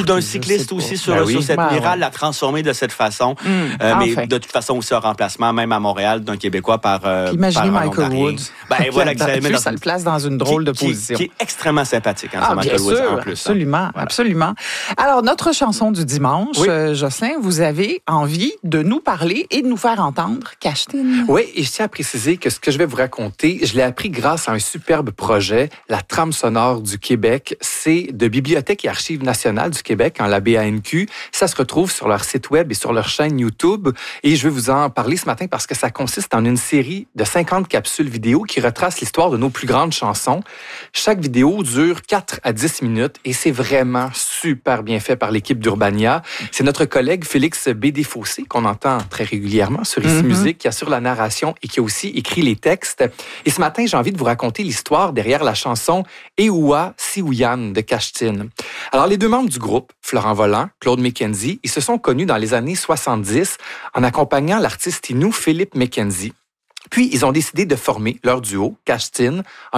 ou d'un cycliste aussi sur cette murale, la transformer de cette façon. Mais de toute façon aussi un remplacement, même à Montréal, d'un Québécois par imaginez Michael Woods. Voilà, ça le place dans une drôle de position. Qui est extrêmement sympathique, Michael Woods, en plus. Absolument, absolument. Alors, notre chanson du dimanche, Jocelyn, vous avez envie de nous parler et de nous faire entendre Cachetin. Oui, et je tiens à préciser que ce que je vais vous raconter, je l'ai appris grâce à un superbe projet, la trame sonore du Québec. C'est de Bibliothèque et Archives nationales du Québec, la BANQ. Ça se retrouve sur leur site web et sur leur chaîne YouTube. Et je vais vous en parler ce matin parce que ça consiste en une série de 50 capsules vidéo qui retracent l'histoire de nos plus grandes chansons. Chaque vidéo dure 4 à 10 minutes et c'est vraiment super bien fait par l'équipe d'Urbania. C'est notre collègue Félix Bédé-Fossé, qu'on entend très régulièrement sur Ici Musique, qui assure la narration et qui a aussi écrit les textes. Et ce matin, j'ai envie de vous raconter l'histoire derrière la chanson Eoua Siouyan de Cachetin. Alors, les deux membres du groupe, Florent Volant, Claude McKenzie, ils se sont connus dans les années 70 en accompagnant l'artiste inou Philippe McKenzie. Puis, ils ont décidé de former leur duo, Cachetin, en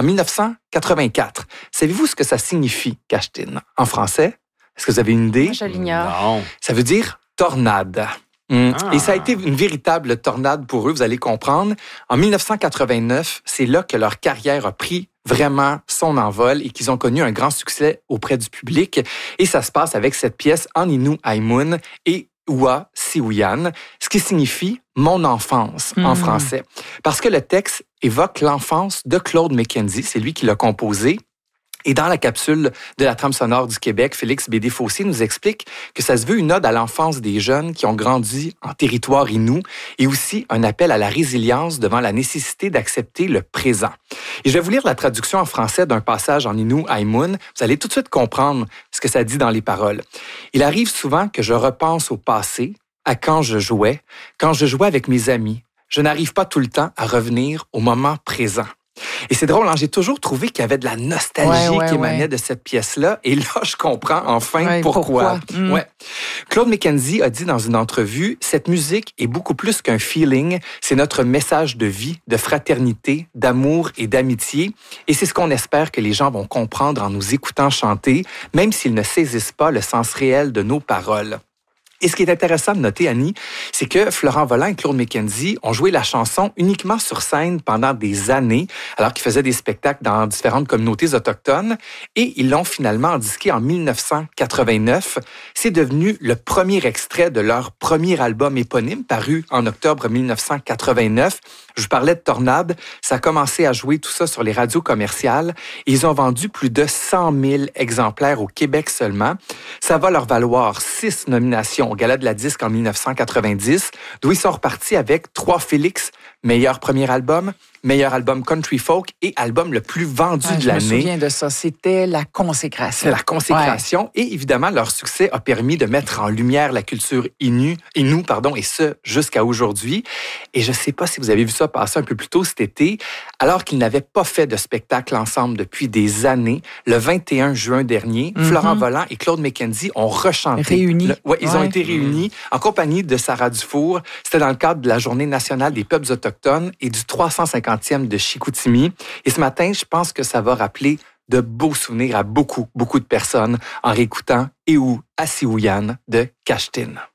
1984. Savez-vous ce que ça signifie, Cachetin, en français? Est-ce que vous avez une idée? Moi, je l'ignore. Non. Ça veut dire tornade. Et ça a été une véritable tornade pour eux, vous allez comprendre. En 1989, c'est là que leur carrière a pris vraiment son envol et qu'ils ont connu un grand succès auprès du public. Et ça se passe avec cette pièce en Innu Aimun et Eoua Siouyan, ce qui signifie « mon enfance » en français. Parce que le texte évoque l'enfance de Claude McKenzie, c'est lui qui l'a composé. Et dans la capsule de la trame sonore du Québec, Félix Bédé-Fossé nous explique que ça se veut une ode à l'enfance des jeunes qui ont grandi en territoire inou et aussi un appel à la résilience devant la nécessité d'accepter le présent. Et je vais vous lire la traduction en français d'un passage en Innu Aimun. Vous allez tout de suite comprendre ce que ça dit dans les paroles. « Il arrive souvent que je repense au passé, à quand je jouais avec mes amis. Je n'arrive pas tout le temps à revenir au moment présent. » Et c'est drôle, j'ai toujours trouvé qu'il y avait de la nostalgie qui émanait de cette pièce-là. Et là, je comprends enfin pourquoi. Claude McKenzie a dit dans une entrevue, « Cette musique est beaucoup plus qu'un feeling. C'est notre message de vie, de fraternité, d'amour et d'amitié. Et c'est ce qu'on espère que les gens vont comprendre en nous écoutant chanter, même s'ils ne saisissent pas le sens réel de nos paroles. » Et ce qui est intéressant de noter, Annie, c'est que Florent Volant et Claude McKenzie ont joué la chanson uniquement sur scène pendant des années, alors qu'ils faisaient des spectacles dans différentes communautés autochtones, et ils l'ont finalement disqué en 1989. C'est devenu le premier extrait de leur premier album éponyme, paru en octobre 1989. Je vous parlais de Tornade, ça a commencé à jouer tout ça sur les radios commerciales. Ils ont vendu plus de 100 000 exemplaires au Québec seulement. Ça va leur valoir 6 nominations au Gala de la Disque en 1990, d'où ils sont repartis avec 3 Félix, meilleur premier album, meilleur album country folk et album le plus vendu de l'année. Je me souviens de ça, c'était la consécration. C'est la consécration et évidemment, leur succès a permis de mettre en lumière la culture inou, et ce, jusqu'à aujourd'hui. Et je ne sais pas si vous avez vu ça passer un peu plus tôt cet été, alors qu'ils n'avaient pas fait de spectacle ensemble depuis des années. Le 21 juin dernier, Florent Volant et Claude McKenzie ont rechanté. Réunis. Ils ont été réunis en compagnie de Sarah Dufour. C'était dans le cadre de la Journée nationale des peuples autochtones et du 350e de Chicoutimi. Et ce matin, je pense que ça va rappeler de beaux souvenirs à beaucoup de personnes en réécoutant Eoua Siouyan de Cachetin.